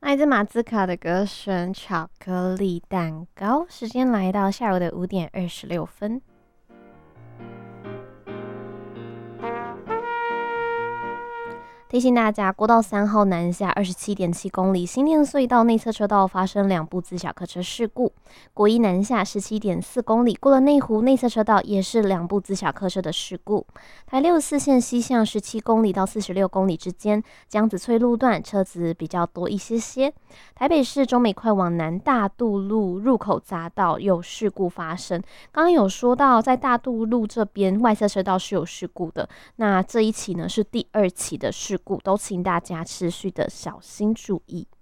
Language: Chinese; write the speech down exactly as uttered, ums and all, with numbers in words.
来自马兹卡的歌声《巧克力蛋糕》，时间来到下午的五点二十六分。提醒大家，国道三号南下二十七点七公里，新店隧道内侧车道发生两部自小客车事故。国一南下十七点四公里，过了内湖内侧车道也是两部自小客车的事故。台六四线西向十七公里到四十六公里之间，江子翠路段车子比较多一些些。台北市中美快往南大渡路入口匝道有事故发生。刚刚有说到，在大渡路这边外侧车道是有事故的，那这一起呢是第二起的事故。都请大家持续的小心注意。